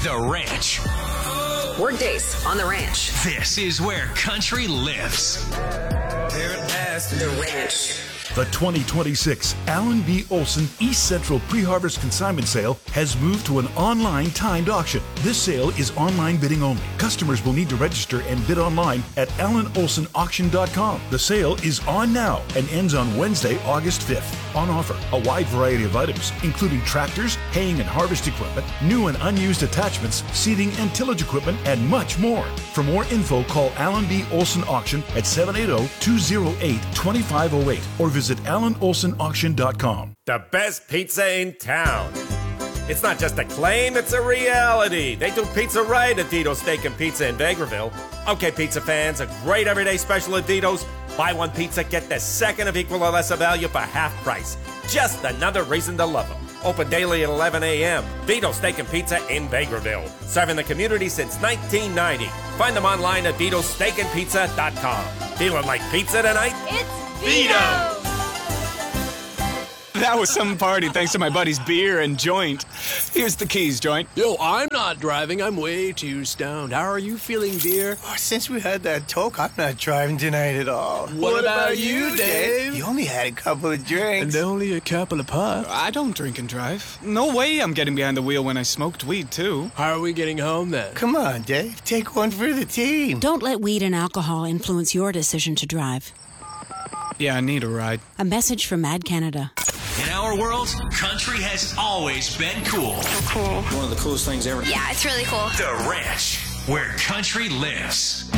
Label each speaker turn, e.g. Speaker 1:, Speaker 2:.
Speaker 1: The Ranch.
Speaker 2: Workdays on the ranch.
Speaker 1: This is where country lives.
Speaker 2: The Ranch.
Speaker 3: The 2026 Allen B. Olson East Central Pre-Harvest Consignment Sale has moved to an online timed auction. This sale is online bidding only. Customers will need to register and bid online at AllenOlsonAuction.com. The sale is on now and ends on Wednesday, August 5th. On offer, a wide variety of items, including tractors, haying and harvest equipment, new and unused attachments, seeding and tillage equipment, and much more. For more info, call Allen B. Olson Auction at 780-208-2508 or visit AllenOlsonAuction.com.
Speaker 4: The best pizza in town. It's not just a claim, it's a reality. They do pizza right at Dito's Steak and Pizza in Vegreville. Okay, pizza fans, a great everyday special at Dito's. Buy one pizza, get the second of equal or lesser value for half price. Just another reason to love them. Open daily at 11 a.m. Dito's Steak and Pizza in Vegreville. Serving the community since 1990. Find them online at Dito'sSteakandPizza.com. Feeling like pizza tonight?
Speaker 5: It's Vito!
Speaker 6: That was some party thanks to my buddy's beer and joint. Here's the keys, joint.
Speaker 7: Yo, I'm not driving. I'm way too stoned. How are you feeling, dear?
Speaker 8: Oh, since we had that talk, I'm not driving tonight at all.
Speaker 7: What about you, Dave?
Speaker 8: You only had a couple of drinks.
Speaker 7: And only a couple of puffs.
Speaker 6: I don't drink and drive. No way I'm getting behind the wheel when I smoked weed, too.
Speaker 7: How are we getting home, then?
Speaker 8: Come on, Dave. Take one for the team.
Speaker 9: Don't let weed and alcohol influence your decision to drive.
Speaker 6: Yeah, I need a ride.
Speaker 9: A message from Mad Canada.
Speaker 1: In our world, country has always been cool.
Speaker 10: Cool.
Speaker 11: One of the coolest things ever.
Speaker 10: Yeah, it's really cool.
Speaker 1: The Ranch, where country lives.